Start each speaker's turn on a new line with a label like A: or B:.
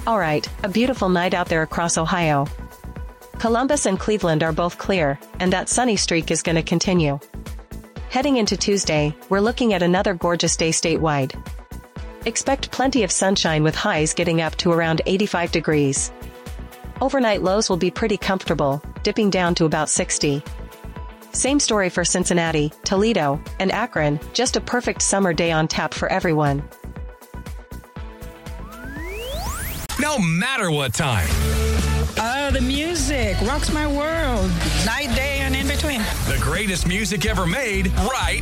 A: Alright, a beautiful night out there across Ohio. Columbus and Cleveland are both clear, and that sunny streak is going to continue. Heading into Tuesday, we're looking at another gorgeous day statewide. Expect plenty of sunshine with highs getting up to around 85 degrees. Overnight lows will be pretty comfortable, dipping down to about 60. Same story for Cincinnati, Toledo, and Akron, just a perfect summer day on tap for everyone.
B: No matter what time.
C: The music rocks my world. Night, day, and in between.
B: The greatest music ever made, right